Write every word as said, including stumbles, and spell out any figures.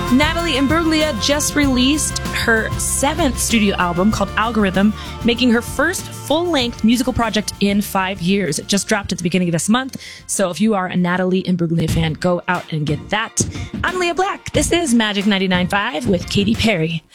Natalie Imbruglia just released her seventh studio album called Algorithm, making her first full-length musical project in five years. It just dropped at the beginning of this month, so if you are a Natalie Imbruglia fan, go out and get that. I'm Leah Black. This is Magic ninety-nine point five with Katy Perry.